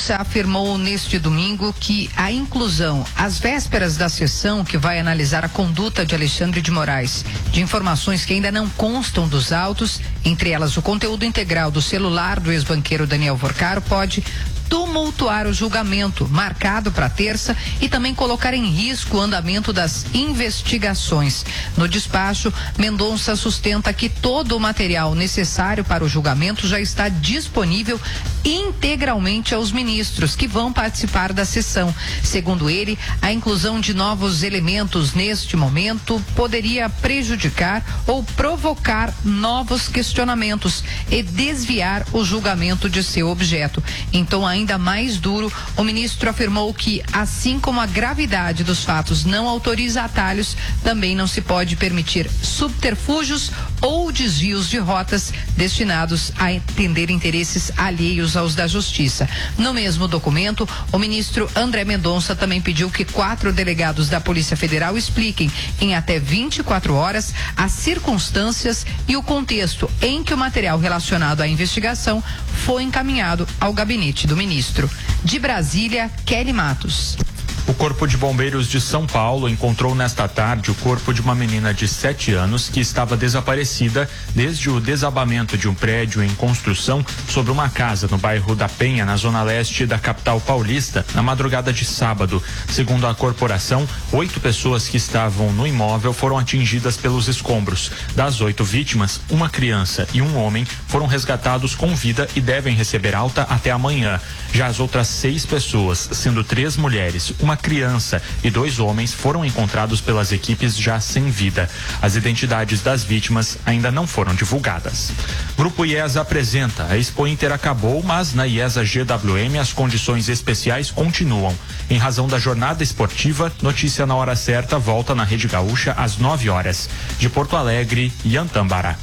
Mendonça afirmou neste domingo que a inclusão, às vésperas da sessão que vai analisar a conduta de Alexandre de Moraes, de informações que ainda não constam dos autos, entre elas o conteúdo integral do celular do ex-banqueiro Daniel Vorcaro, pode tumultuar o julgamento marcado para terça e também colocar em risco o andamento das investigações. No despacho, Mendonça sustenta que todo o material necessário para o julgamento já está disponível integralmente aos ministros que vão participar da sessão. Segundo ele, a inclusão de novos elementos neste momento poderia prejudicar ou provocar novos questionamentos e desviar o julgamento de seu objeto. Então, ainda mais duro, o ministro afirmou que, assim como a gravidade dos fatos não autoriza atalhos, também não se pode permitir subterfúgios ou desvios de rotas destinados a atender interesses alheios aos da justiça. No mesmo documento, o ministro André Mendonça também pediu que 4 delegados da Polícia Federal expliquem em até 24 horas as circunstâncias e o contexto em que o material relacionado à investigação foi encaminhado ao gabinete do ministro. De Brasília, Kelly Matos. O Corpo de Bombeiros de São Paulo encontrou nesta tarde o corpo de uma menina de 7 anos que estava desaparecida desde o desabamento de um prédio em construção sobre uma casa no bairro da Penha, na zona leste da capital paulista, na madrugada de sábado. Segundo a corporação, 8 pessoas que estavam no imóvel foram atingidas pelos escombros. Das 8 vítimas, uma criança e um homem foram resgatados com vida e devem receber alta até amanhã. Já as outras 6 pessoas, sendo 3 mulheres, uma criança e 2 homens, foram encontrados pelas equipes já sem vida. As identidades das vítimas ainda não foram divulgadas. Grupo IESA apresenta: a Expo Inter acabou, mas na IESA GWM as condições especiais continuam. Em razão da jornada esportiva, Notícia na Hora Certa volta na Rede Gaúcha às 9 horas. De Porto Alegre, Iantambará.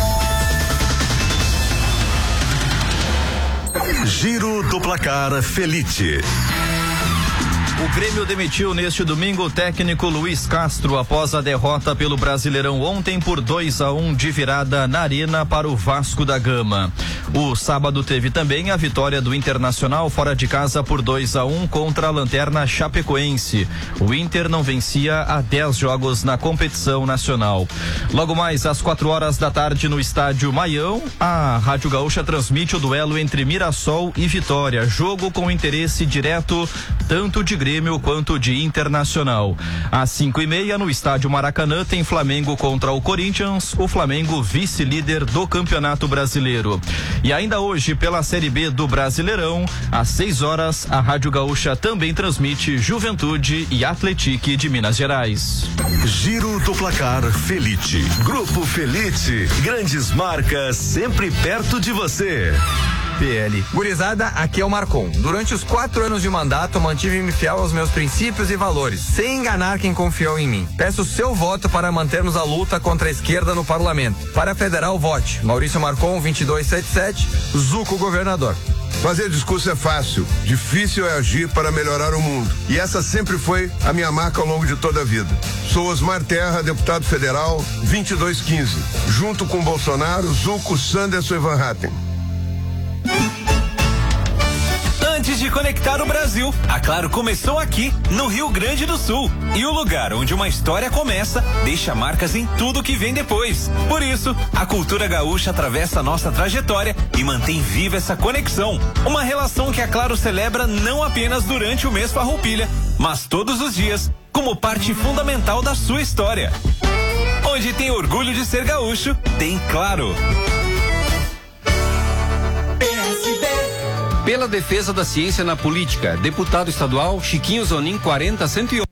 Giro do Placar Felite. O Grêmio demitiu neste domingo o técnico Luiz Castro após a derrota pelo Brasileirão ontem por 2-1 de virada na Arena para o Vasco da Gama. O sábado teve também a vitória do Internacional fora de casa por 2-1 contra a Lanterna Chapecoense. O Inter não vencia há 10 jogos na competição nacional. Logo mais às 4 horas da tarde no estádio Maião, a Rádio Gaúcha transmite o duelo entre Mirassol e Vitória, jogo com interesse direto tanto de Grêmio quanto de Internacional. Às 5:30 no estádio Maracanã tem Flamengo contra o Corinthians, o Flamengo vice-líder do Campeonato Brasileiro. E ainda hoje pela Série B do Brasileirão, às 6 horas a Rádio Gaúcha também transmite Juventude e Atlético de Minas Gerais. Giro do Placar Felite. Grupo Felite, grandes marcas sempre perto de você. PL. Gurizada, aqui é o Marcon. Durante os 4 anos de mandato, mantive-me fiel aos meus princípios e valores, sem enganar quem confiou em mim. Peço seu voto para mantermos a luta contra a esquerda no parlamento. Para federal, vote Maurício Marcon, 2277, Zuco governador. Fazer discurso é fácil, difícil é agir para melhorar o mundo. E essa sempre foi a minha marca ao longo de toda a vida. Sou Osmar Terra, deputado federal, 2215. Junto com Bolsonaro, Zuco, Sanderson e Van Hatten. Antes de conectar o Brasil, a Claro começou aqui, no Rio Grande do Sul. E o lugar onde uma história começa, deixa marcas em tudo que vem depois. Por isso, a cultura gaúcha atravessa a nossa trajetória e mantém viva essa conexão. Uma relação que a Claro celebra não apenas durante o mês Farroupilha, mas todos os dias, como parte fundamental da sua história. Onde tem orgulho de ser gaúcho, tem Claro. Pela defesa da ciência na política, deputado estadual Chiquinho Zonin 40-111.